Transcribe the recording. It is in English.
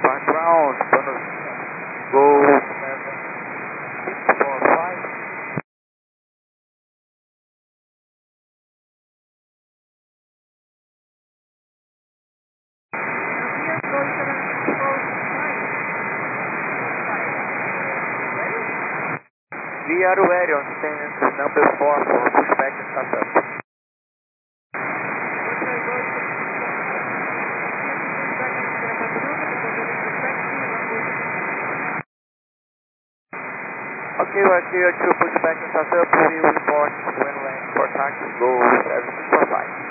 Background, bonus, go 745. We are ready on stand number 4 for pushback and startup. Okay, we're clear to pushback and startup. We report when landing for taxi, go 745.